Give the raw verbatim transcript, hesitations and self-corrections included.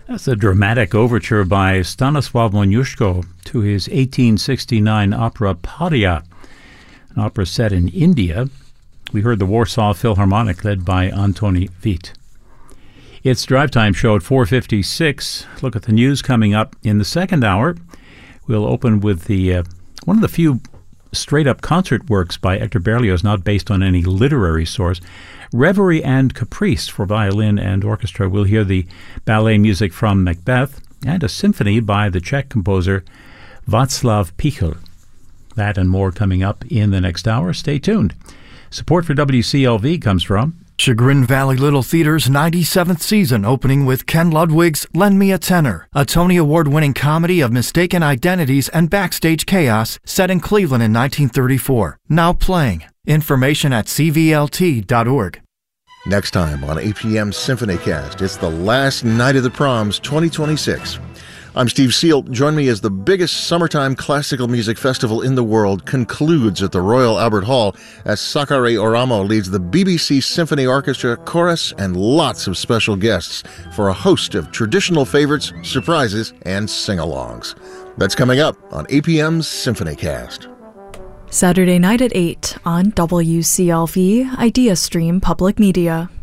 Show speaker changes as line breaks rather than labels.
That's a dramatic overture by Stanisław Moniuszko to his eighteen sixty-nine opera Paria, an opera set in India. We heard the Warsaw Philharmonic led by Antoni Vit. It's Drive Time show at four fifty-six. Look at the news coming up in the second hour. We'll open with the uh, one of the few straight-up concert works by Hector Berlioz, not based on any literary source. Reverie and Caprice for violin and orchestra. We'll hear the ballet music from Macbeth and a symphony by the Czech composer Václav Pichl. That and more coming up in the next hour. Stay tuned. Support for W C L V comes from
Chagrin Valley Little Theater's ninety-seventh season, opening with Ken Ludwig's Lend Me a Tenor, a Tony Award-winning comedy of mistaken identities and backstage chaos set in Cleveland in nineteen thirty-four. Now playing. Information at c v l t dot org.
Next time on A P M SymphonyCast, it's the last night of the proms twenty twenty-six. I'm Steve Seal. Join me as the biggest summertime classical music festival in the world concludes at the Royal Albert Hall as Sakari Oramo leads the B B C Symphony Orchestra, chorus, and lots of special guests for a host of traditional favorites, surprises, and sing-alongs. That's coming up on A P M's SymphonyCast.
Saturday night at eight on W C L V Idea Stream Public Media.